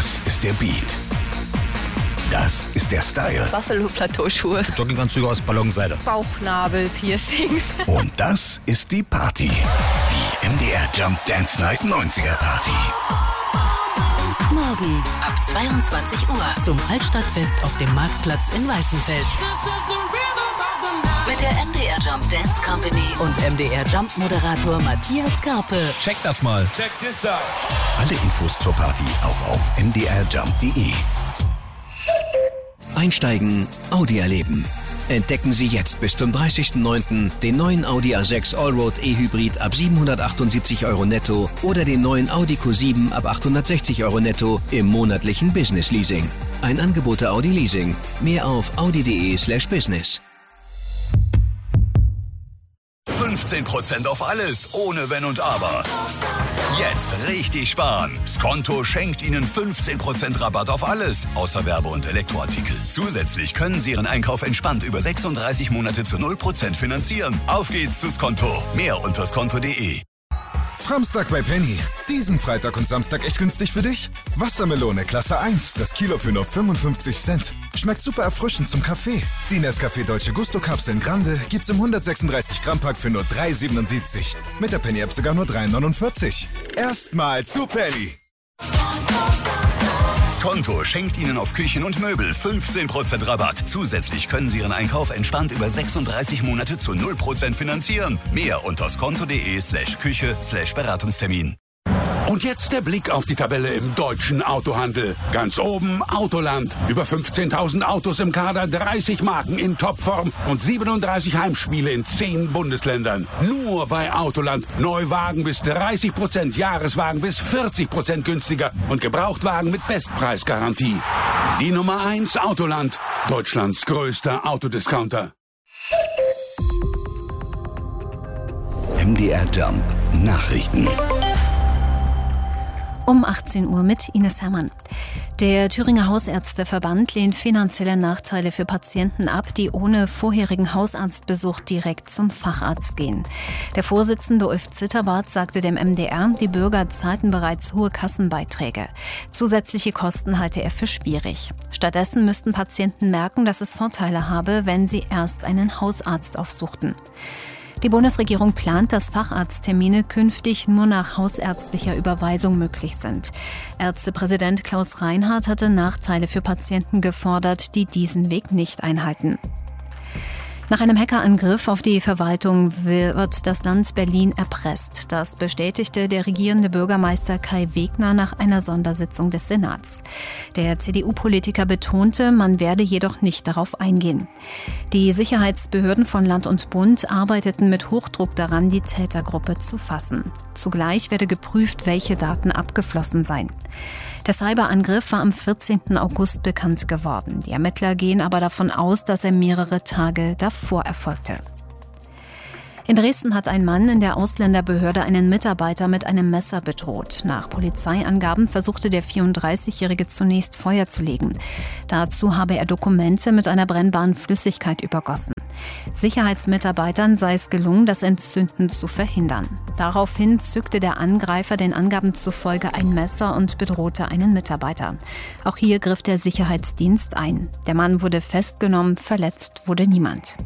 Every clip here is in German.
Das ist der Beat. Das ist der Style. Buffalo-Plateauschuhe. Jogginganzüge aus Ballonseide. Bauchnabel-Piercings. Und das ist die Party. Die MDR Jump Dance Night 90er Party. Morgen ab 22 Uhr zum Altstadtfest auf dem Marktplatz in Weißenfels. Mit der MDR Jump Dance Company und MDR Jump Moderator Matthias Karpe. Check das mal. Check this out. Alle Infos zur Party auch auf mdrjump.de. Einsteigen, Audi erleben. Entdecken Sie jetzt bis zum 30.09. den neuen Audi A6 Allroad E-Hybrid ab 778 € netto oder den neuen Audi Q7 ab 860 € netto im monatlichen Business Leasing. Ein Angebot der Audi Leasing. Mehr auf audi.de/business. 15% auf alles, ohne Wenn und Aber. Jetzt richtig sparen. Skonto schenkt Ihnen 15% Rabatt auf alles, außer Werbe- und Elektroartikel. Zusätzlich können Sie Ihren Einkauf entspannt über 36 Monate zu 0% finanzieren. Auf geht's zu Skonto. Mehr unter skonto.de. Framstag bei Penny. Diesen Freitag und Samstag echt günstig für dich? Wassermelone Klasse 1, das Kilo für nur 55 Cent. Schmeckt super erfrischend zum Kaffee. Die Nescafé Dolce Gusto Kapseln Grande gibt's im 136 Gramm Pack für nur 3,77. Mit der Penny App sogar nur 3,49. Erstmal zu Penny. Skonto schenkt Ihnen auf Küchen und Möbel 15% Rabatt. Zusätzlich können Sie Ihren Einkauf entspannt über 36 Monate zu 0% finanzieren. Mehr unter skonto.de/Küche/Beratungstermin. Und jetzt der Blick auf die Tabelle im deutschen Autohandel. Ganz oben Autoland. Über 15.000 Autos im Kader, 30 Marken in Topform und 37 Heimspiele in 10 Bundesländern. Nur bei Autoland. Neuwagen bis 30%, Jahreswagen bis 40% günstiger und Gebrauchtwagen mit Bestpreisgarantie. Die Nummer 1 Autoland. Deutschlands größter Autodiscounter. MDR Jump Nachrichten. Um 18 Uhr mit Ines Herrmann. Der Thüringer Hausärzteverband lehnt finanzielle Nachteile für Patienten ab, die ohne vorherigen Hausarztbesuch direkt zum Facharzt gehen. Der Vorsitzende Ulf Zitterbart sagte dem MDR, die Bürger zahlten bereits hohe Kassenbeiträge. Zusätzliche Kosten halte er für schwierig. Stattdessen müssten Patienten merken, dass es Vorteile habe, wenn sie erst einen Hausarzt aufsuchten. Die Bundesregierung plant, dass Facharzttermine künftig nur nach hausärztlicher Überweisung möglich sind. Ärztepräsident Klaus Reinhardt hatte Nachteile für Patienten gefordert, die diesen Weg nicht einhalten. Nach einem Hackerangriff auf die Verwaltung wird das Land Berlin erpresst. Das bestätigte der regierende Bürgermeister Kai Wegner nach einer Sondersitzung des Senats. Der CDU-Politiker betonte, man werde jedoch nicht darauf eingehen. Die Sicherheitsbehörden von Land und Bund arbeiteten mit Hochdruck daran, die Tätergruppe zu fassen. Zugleich werde geprüft, welche Daten abgeflossen seien. Der Cyberangriff war am 14. August bekannt geworden. Die Ermittler gehen aber davon aus, dass er mehrere Tage davor erfolgte. In Dresden hat ein Mann in der Ausländerbehörde einen Mitarbeiter mit einem Messer bedroht. Nach Polizeiangaben versuchte der 34-Jährige zunächst Feuer zu legen. Dazu habe er Dokumente mit einer brennbaren Flüssigkeit übergossen. Sicherheitsmitarbeitern sei es gelungen, das Entzünden zu verhindern. Daraufhin zückte der Angreifer den Angaben zufolge ein Messer und bedrohte einen Mitarbeiter. Auch hier griff der Sicherheitsdienst ein. Der Mann wurde festgenommen, verletzt wurde niemand.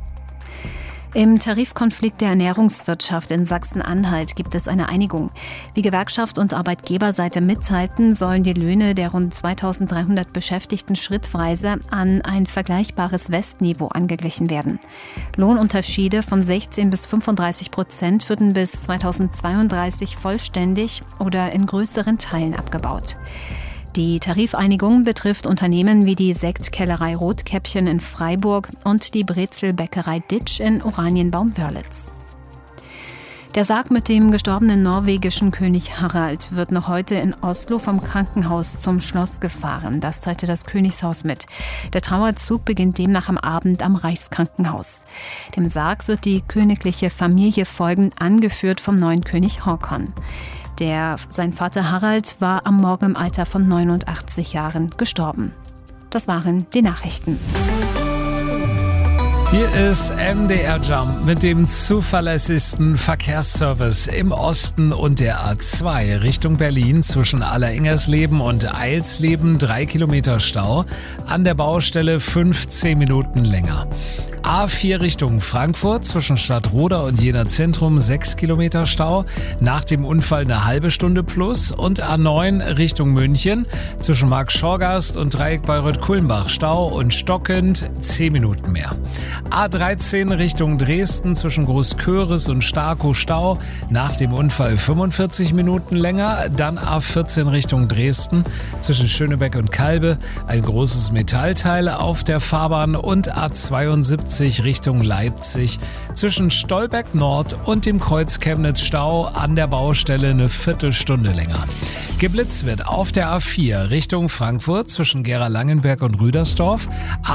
Im Tarifkonflikt der Ernährungswirtschaft in Sachsen-Anhalt gibt es eine Einigung. Wie Gewerkschaft und Arbeitgeberseite mitteilten, sollen die Löhne der rund 2.300 Beschäftigten schrittweise an ein vergleichbares Westniveau angeglichen werden. Lohnunterschiede von 16 bis 35% würden bis 2032 vollständig oder in größeren Teilen abgebaut. Die Tarifeinigung betrifft Unternehmen wie die Sektkellerei Rotkäppchen in Freiburg und die Brezelbäckerei Ditsch in Oranienbaum-Wörlitz. Der Sarg mit dem gestorbenen norwegischen König Harald wird noch heute in Oslo vom Krankenhaus zum Schloss gefahren. Das teilte das Königshaus mit. Der Trauerzug beginnt demnach am Abend am Reichskrankenhaus. Dem Sarg wird die königliche Familie folgen, angeführt vom neuen König Håkon. Sein Vater Harald war am Morgen im Alter von 89 Jahren gestorben. Das waren die Nachrichten. Hier ist MDR Jump mit dem zuverlässigsten Verkehrsservice im Osten und der A2 Richtung Berlin zwischen Alleringers-Leben und Eilsleben 3 Kilometer Stau, an der Baustelle 15 Minuten länger. A4 Richtung Frankfurt zwischen Stadtroda und Jena Zentrum 6 Kilometer Stau, nach dem Unfall eine halbe Stunde plus, und A9 Richtung München zwischen Markt-Schorgast und Dreieck Bayreuth-Kulmbach Stau und stockend 10 Minuten mehr. A13 Richtung Dresden zwischen Großköris und Starkow Stau, nach dem Unfall 45 Minuten länger. Dann A14 Richtung Dresden zwischen Schönebeck und Kalbe, ein großes Metallteil auf der Fahrbahn, und A72 Richtung Leipzig zwischen Stolberg Nord und dem Kreuz Chemnitz Stau, an der Baustelle eine Viertelstunde länger. Geblitzt wird auf der A4 Richtung Frankfurt zwischen Gera-Langenberg und Rüdersdorf,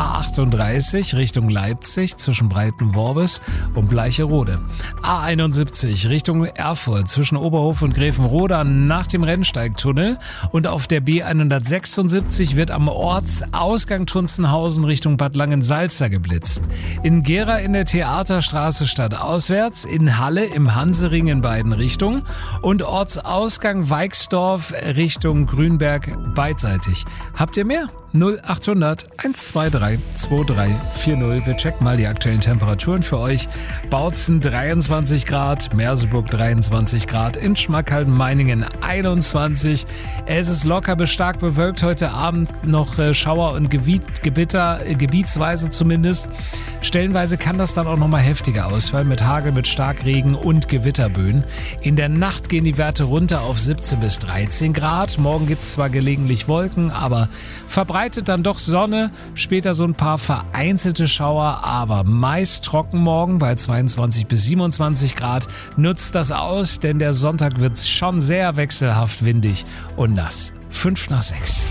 A38 Richtung Leipzig zwischen Breitenworbis und Bleicherode, A71 Richtung Erfurt zwischen Oberhof und Gräfenroda nach dem Rennsteigtunnel, und auf der B176 wird am Ortsausgang Tunzenhausen Richtung Bad Langensalza geblitzt. In Gera in der Theaterstraße stadtauswärts, in Halle im Hansering in beiden Richtungen und Ortsausgang Weixdorf Richtung Grünberg beidseitig. Habt ihr mehr? 0800 123 2340. Wir checken mal die aktuellen Temperaturen für euch. Bautzen 23 Grad, Merseburg 23 Grad, in Schmalkalden-Meiningen 21. Es ist locker bis stark bewölkt. Heute Abend noch Schauer und Gewitter, gebietsweise zumindest. Stellenweise kann das dann auch nochmal heftiger ausfallen mit Hagel, mit Starkregen und Gewitterböen. In der Nacht gehen die Werte runter auf 17 bis 13 Grad. Morgen gibt es zwar gelegentlich Wolken, aber verbreitet dann doch Sonne, später so ein paar vereinzelte Schauer, aber meist trocken morgen bei 22 bis 27 Grad. Nutzt das aus, denn der Sonntag wird schon sehr wechselhaft windig und nass. 5 nach 6.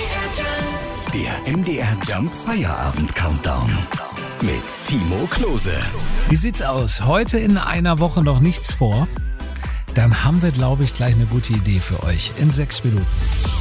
Der MDR Jump Feierabend Countdown mit Timo Klose. Wie sieht's aus? Heute in einer Woche noch nichts vor? Dann haben wir, glaube ich, gleich eine gute Idee für euch in 6 Minuten.